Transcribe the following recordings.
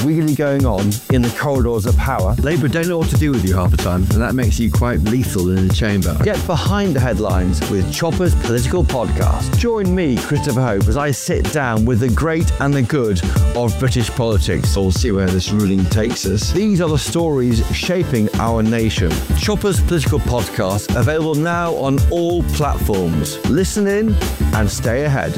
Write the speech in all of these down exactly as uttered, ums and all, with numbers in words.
really going on in the corridors of power. Labour don't know what to do with you half the time, and that makes you quite lethal in the chamber. Get behind the headlines with Chopper's Political Podcast. Join me, Christopher Hope, as I sit down with the great and the good of British politics. We'll see where this ruling takes us. These are the stories shaping our nation. Chopper's Political Podcast, available now on all platforms. Listen in and stay ahead.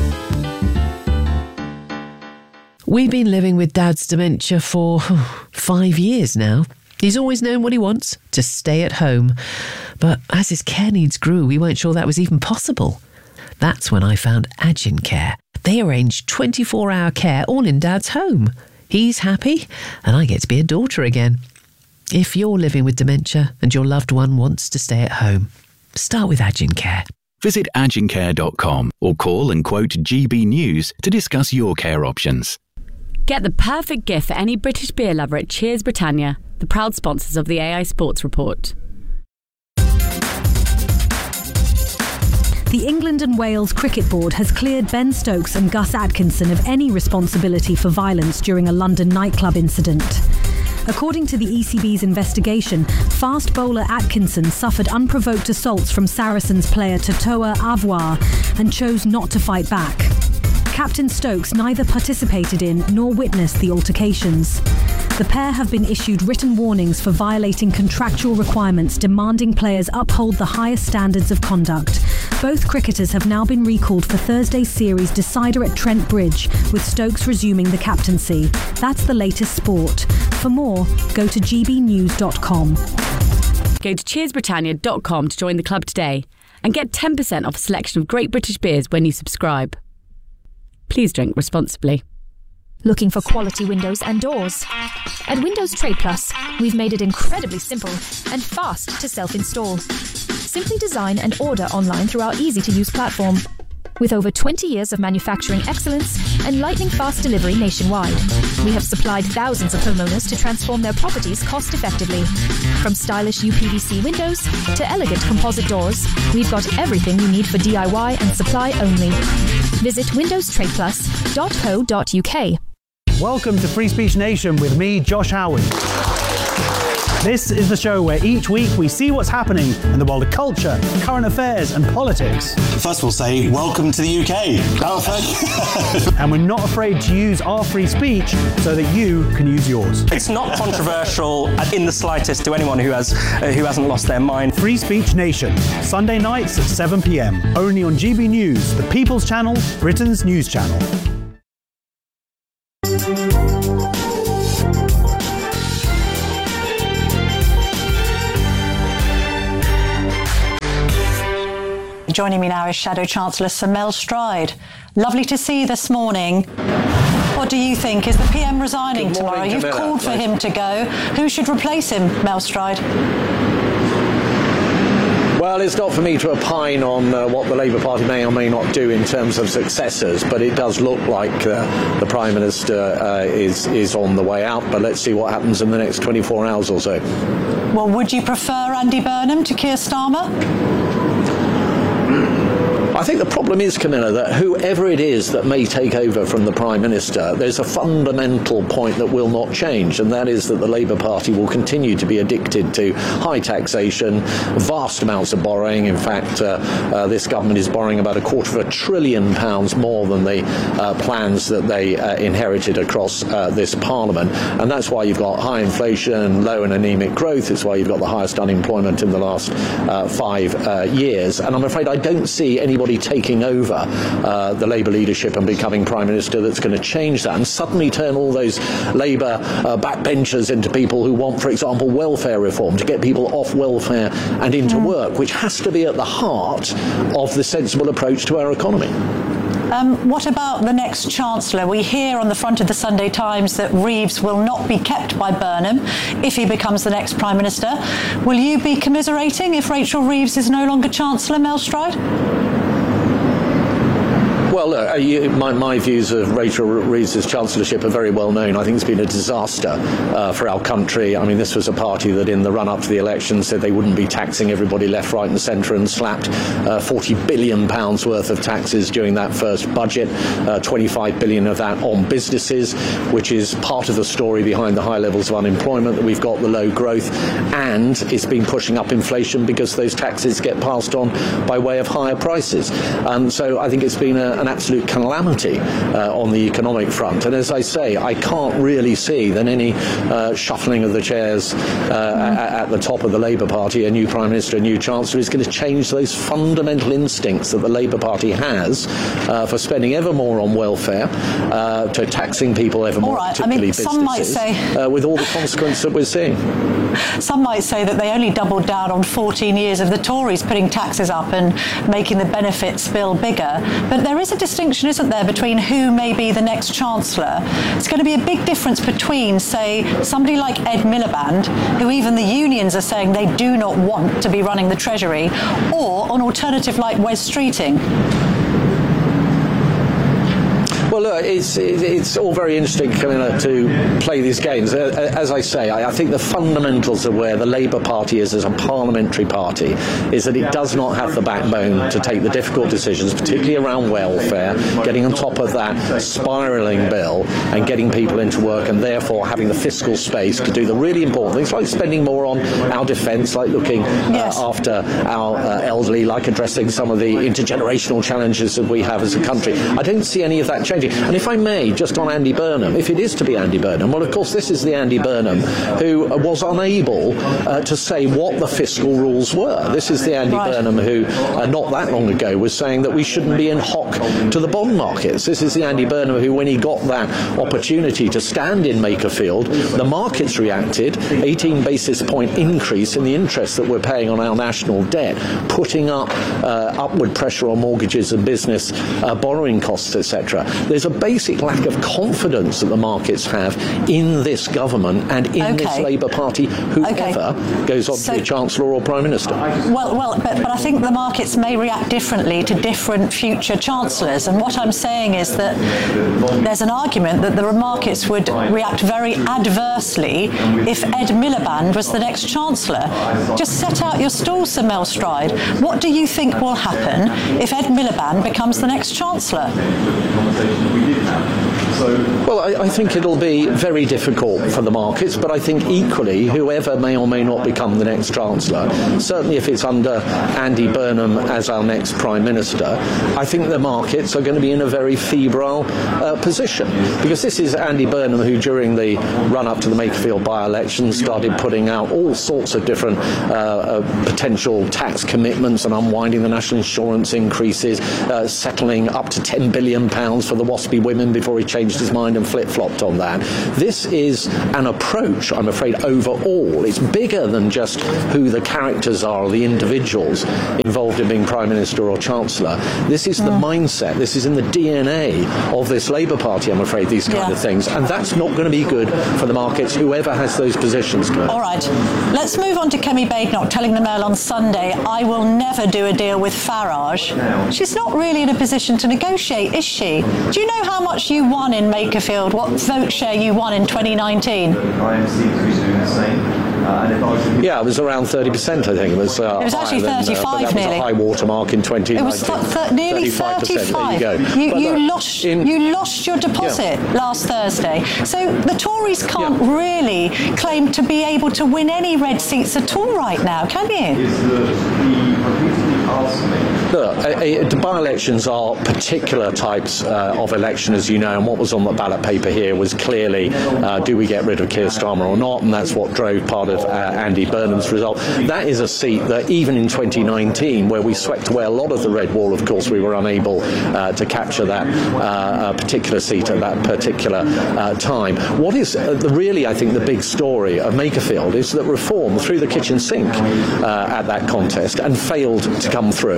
We've been living with Dad's dementia for five years now. He's always known what he wants, to stay at home. But as his care needs grew, we weren't sure that was even possible. That's when I found Agincare. They arrange twenty-four hour care all in Dad's home. He's happy, and I get to be a daughter again. If you're living with dementia and your loved one wants to stay at home, start with Agincare. Visit agincare dot com or call and quote G B News to discuss your care options. Get the perfect gift for any British beer lover at Cheers Britannia, the proud sponsors of the A I Sports Report. The England and Wales Cricket Board has cleared Ben Stokes and Gus Atkinson of any responsibility for violence during a London nightclub incident. According to the E C B's investigation, fast bowler Atkinson suffered unprovoked assaults from Saracens player Totoa Avoir and chose not to fight back. Captain Stokes neither participated in nor witnessed the altercations. The pair have been issued written warnings for violating contractual requirements demanding players uphold the highest standards of conduct. Both cricketers have now been recalled for Thursday's series decider at Trent Bridge, with Stokes resuming the captaincy. That's the latest sport. For more, go to g b news dot com. Go to cheers britannia dot com to join the club today and get ten percent off a selection of great British beers when you subscribe. Please drink responsibly. Looking for quality windows and doors? At Windows Trade Plus, we've made it incredibly simple and fast to self-install. Simply design and order online through our easy-to-use platform. With over twenty years of manufacturing excellence and lightning-fast delivery nationwide, we have supplied thousands of homeowners to transform their properties cost-effectively. From stylish U P V C windows to elegant composite doors, we've got everything you need for D I Y and supply only. Visit windows trade plus dot co dot u k. Welcome to Free Speech Nation with me, Josh Howard. This is the show where each week we see what's happening in the world of culture, current affairs and politics. First we'll say, welcome to the U K. And we're not afraid to use our free speech so that you can use yours. It's not controversial in the slightest to anyone who has uh, who hasn't lost their mind. Free Speech Nation, Sunday nights at seven p m, only on G B News, the People's Channel, Britain's news channel. Joining me now is Shadow Chancellor Sir Mel Stride. Lovely to see you this morning. What do you think? Is the P M resigning Good morning, tomorrow? You've Camilla. called for Nice. him to go. Who should replace him, Mel Stride? Well, it's not for me to opine on uh, what the Labour Party may or may not do in terms of successors, but it does look like uh, the Prime Minister uh, is, is on the way out. But let's see what happens in the next twenty-four hours or so. Well, would you prefer Andy Burnham to Keir Starmer? I think the problem is, Camilla, that whoever it is that may take over from the Prime Minister, there's a fundamental point that will not change, and that is that the Labour Party will continue to be addicted to high taxation, vast amounts of borrowing. In fact, uh, uh, this government is borrowing about a quarter of a trillion pounds more than the uh, plans that they uh, inherited across uh, this Parliament, and that's why you've got high inflation, low and anemic growth. It's why you've got the highest unemployment in the last uh, five uh, years, and I'm afraid I don't see anybody taking over uh, the Labour leadership and becoming Prime Minister that's going to change that and suddenly turn all those Labour uh, backbenchers into people who want, for example, welfare reform, to get people off welfare and into mm. work, which has to be at the heart of the sensible approach to our economy. Um, what about the next Chancellor? We hear on the front of the Sunday Times that Reeves will not be kept by Burnham if he becomes the next Prime Minister. Will you be commiserating if Rachel Reeves is no longer Chancellor, Mel Stride? Well, look, uh, you, my, my views of Rachel Reeves' chancellorship are very well known. I think it's been a disaster uh, for our country. I mean, this was a party that in the run-up to the election said they wouldn't be taxing everybody left, right and centre, and slapped uh, forty billion pounds worth of taxes during that first budget, uh, twenty-five billion of that on businesses, which is part of the story behind the high levels of unemployment that we've got, the low growth, and it's been pushing up inflation because those taxes get passed on by way of higher prices. Um, so I think it's been a, an absolute calamity uh, on the economic front. And as I say, I can't really see that any uh, shuffling of the chairs uh, at, at the top of the Labour Party, a new Prime Minister, a new Chancellor, is going to change those fundamental instincts that the Labour Party has uh, for spending ever more on welfare, uh, to taxing people ever more, all right. particularly I mean, businesses, some might say, uh, with all the consequences that we're seeing. Some might say that they only doubled down on fourteen years of the Tories putting taxes up and making the benefits bill bigger. But there is a distinction, isn't there, between who may be the next Chancellor. It's going to be a big difference between, say, somebody like Ed Miliband, who even the unions are saying they do not want to be running the Treasury, or an alternative like Wes Streeting. Well, look, it's, it's all very interesting, Camilla, to play these games. As I say, I think the fundamentals of where the Labour Party is as a parliamentary party is that it does not have the backbone to take the difficult decisions, particularly around welfare, getting on top of that spiralling bill and getting people into work, and therefore having the fiscal space to do the really important things, like spending more on our defence, like looking yes. uh, after our uh, elderly, like addressing some of the intergenerational challenges that we have as a country. I don't see any of that changing. And if I may, just on Andy Burnham, if it is to be Andy Burnham, well, of course, this is the Andy Burnham who was unable uh, to say what the fiscal rules were. This is the Andy right. Burnham who, uh, not that long ago, was saying that we shouldn't be in hock to the bond markets. This is the Andy Burnham who, when he got that opportunity to stand in Makerfield, the markets reacted, eighteen basis point increase in the interest that we're paying on our national debt, putting up uh, upward pressure on mortgages and business uh, borrowing costs, et cetera. There's a basic lack of confidence that the markets have in this government and in okay. this Labour Party, whoever okay. goes on so, to be Chancellor or Prime Minister. Well, well, but, but I think the markets may react differently to different future Chancellors. And what I'm saying is that there's an argument that the markets would react very adversely if Ed Miliband was the next Chancellor. Just set out your stall, Sir Mel Stride. What do you think will happen if Ed Miliband becomes the next Chancellor? We did have. So, well, I, I think it'll be very difficult for the markets, but I think equally, whoever may or may not become the next Chancellor, certainly if it's under Andy Burnham as our next Prime Minister, I think the markets are going to be in a very febrile uh, position. Because this is Andy Burnham who, during the run-up to the Makerfield by-election, started putting out all sorts of different uh, uh, potential tax commitments and unwinding the national insurance increases, uh, settling up to ten billion pounds for the WASPy women before he changed his mind and flip-flopped on that. This is an approach, I'm afraid, overall. It's bigger than just who the characters are or the individuals involved in being Prime Minister or Chancellor. This is the mm. mindset. This is in the D N A of this Labour Party, I'm afraid, these kind yeah. of things. And that's not going to be good for the markets, whoever has those positions. All right. Let's move on to Kemi Badenoch telling the Mail on Sunday, I will never do a deal with Farage. She's not really in a position to negotiate, is she? Do you know how much you won in Makerfield, what vote share you won in twenty nineteen? I M C is doing the same. Uh, and if I was yeah, it was around thirty percent, I think. It was, uh, it was actually thirty-five, than, uh, that nearly. Was a high watermark in twenty nineteen. It was th- th- nearly thirty-five. There you go. You, but, you, uh, lost, in, you lost your deposit yeah. last Thursday. So the Tories can't yeah. really claim to be able to win any red seats at all right now, can you? Is the, the repeatedly asked me. Look, a, a, by-elections are particular types uh, of election, as you know, and what was on the ballot paper here was clearly, uh, do we get rid of Keir Starmer or not, and that's what drove part of uh, Andy Burnham's result. That is a seat that even in twenty nineteen, where we swept away a lot of the red wall, of course, we were unable uh, to capture that uh, particular seat at that particular uh, time. What is uh, the, really, I think, the big story of Makerfield is that Reform threw the kitchen sink uh, at that contest and failed to come through.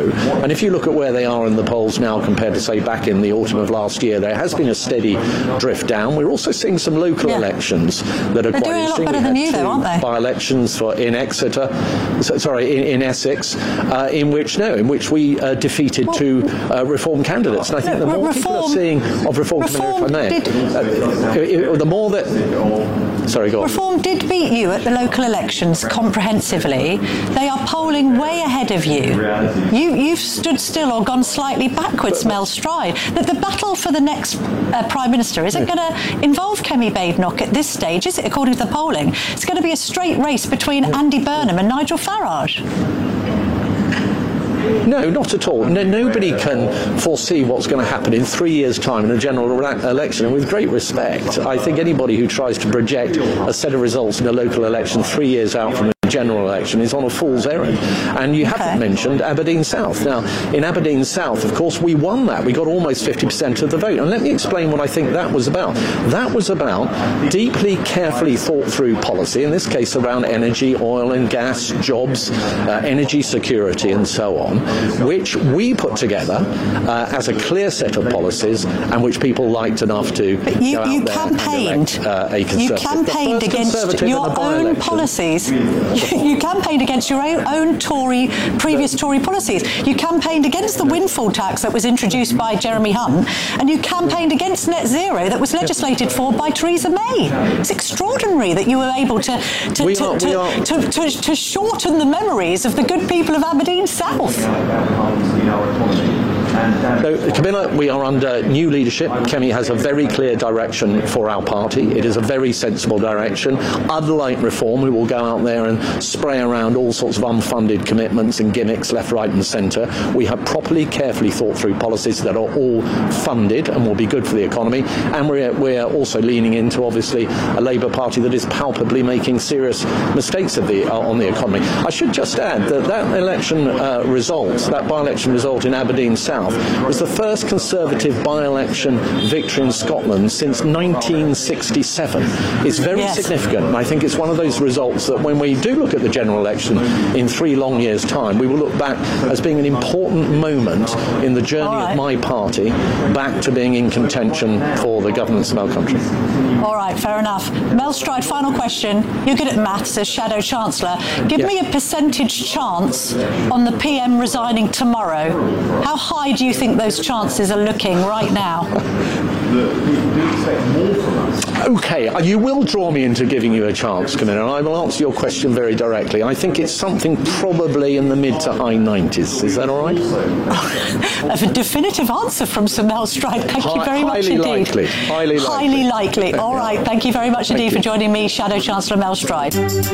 And if you look at where they are in the polls now compared to, say, back in the autumn of last year, there has been a steady drift down. We're also seeing some local yeah. elections that are They're quite doing interesting. a lot better than you, though, aren't they? By-elections for in Exeter, so, sorry, in, in Essex, uh, in which no, in which we uh, defeated well, two uh, Reform candidates. And I think no, the more reform, people are seeing of Reform, reform coming in, if I may, uh, the more that. Sorry, go on. Reform did beat you at the local elections comprehensively. They are polling way ahead of you. you you've stood still or gone slightly backwards, but, Mel Stride. That the battle for the next uh, Prime Minister isn't yeah. going to involve Kemi Badenoch at this stage, is it, according to the polling? It's going to be a straight race between yeah. Andy Burnham and Nigel Farage. No, not at all. No, nobody can foresee what's going to happen in three years' time in a general election. And with great respect, I think anybody who tries to project a set of results in a local election three years out from a general election is on a fool's errand. And you okay. haven't mentioned Aberdeen South. Now, in Aberdeen South, of course, we won that. We got almost fifty percent of the vote. And let me explain what I think that was about. That was about deeply, carefully thought through policy, in this case around energy, oil and gas, jobs, uh, energy security and so on, which we put together uh, as a clear set of policies and which people liked enough to but you, go out you there campaigned, and elect uh, a Conservative. You campaigned against your own policies. You campaigned against your own, own Tory, previous Tory policies. You campaigned against the windfall tax that was introduced by Jeremy Hunt, and you campaigned against net zero that was legislated for by Theresa May. It's extraordinary that you were able to to, to, are, to, are... to, to, to shorten the memories of the good people of Aberdeen South. So, Camilla, we are under new leadership. Kemi has a very clear direction for our party. It is a very sensible direction. Unlike Reform, we will go out there and spray around all sorts of unfunded commitments and gimmicks left, right and centre. We have properly, carefully thought through policies that are all funded and will be good for the economy. And we're, we're also leaning into, obviously, a Labour Party that is palpably making serious mistakes of the, uh, on the economy. I should just add that that election uh, result, that by-election result in Aberdeen South, was the first Conservative by-election victory in Scotland since nineteen sixty-seven. It's very yes. significant, and I think it's one of those results that when we do look at the general election in three long years' time, we will look back as being an important moment in the journey right. of my party back to being in contention for the governance of our country. All right, fair enough. Mel Stride, final question. You're good at maths as Shadow Chancellor. Give yes. me a percentage chance on the P M resigning tomorrow. How high do you think those chances are looking right now? Okay, you will draw me into giving you a chance, Camilla, and I will answer your question very directly. I think it's something probably in the mid to high nineties. Is that all right? A definitive answer from Sir Mel Stride. Thank Hi, you very much indeed. Likely. Highly likely. Highly likely. All right. Thank you very much indeed for joining me, Shadow Chancellor Mel Stride.